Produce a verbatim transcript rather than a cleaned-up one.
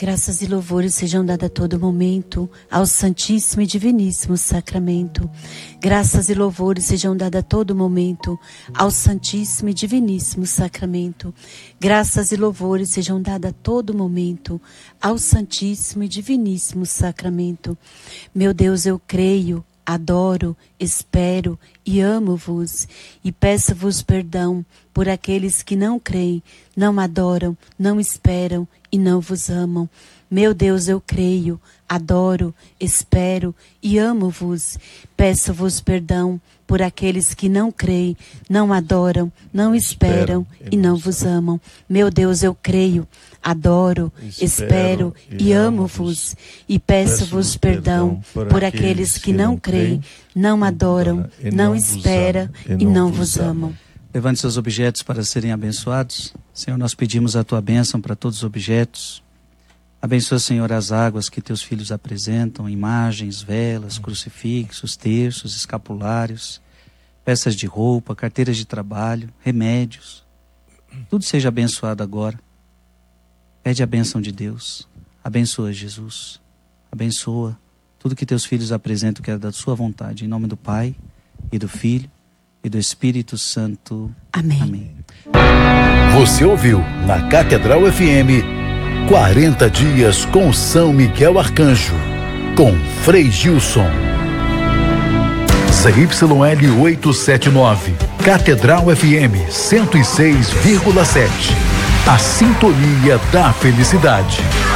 Graças e louvores sejam dados a todo momento ao Santíssimo e Diviníssimo Sacramento. Graças e louvores sejam dados a todo momento ao Santíssimo e Diviníssimo Sacramento. Graças e louvores sejam dados a todo momento ao Santíssimo e Diviníssimo Sacramento. Meu Deus, eu creio, adoro, espero e amo-vos, e peço-vos perdão por aqueles que não creem, não adoram, não esperam e não vos amam. Meu Deus, eu creio, adoro, espero e amo-vos. Peço-vos perdão por aqueles que não creem, não adoram, não esperam e não vos amam. Meu Deus, eu creio, adoro, espero e amo-vos. E peço-vos perdão por aqueles que não creem, não adoram, não esperam e não vos amam. Levante seus objetos para serem abençoados. Senhor, nós pedimos a tua bênção para todos os objetos. Abençoa, Senhor, as águas que teus filhos apresentam, imagens, velas, crucifixos, terços, escapulários, peças de roupa, carteiras de trabalho, remédios. Tudo seja abençoado agora. Pede a bênção de Deus. Abençoa, Jesus. Abençoa tudo que teus filhos apresentam, que é da sua vontade. Em nome do Pai, e do Filho, e do Espírito Santo. Amém. Amém. Você ouviu na Catedral F M quarenta dias com São Miguel Arcanjo, com Frei Gilson. C Y L oitocentos e setenta e nove, Catedral F M cento e seis vírgula sete. A sintonia da felicidade.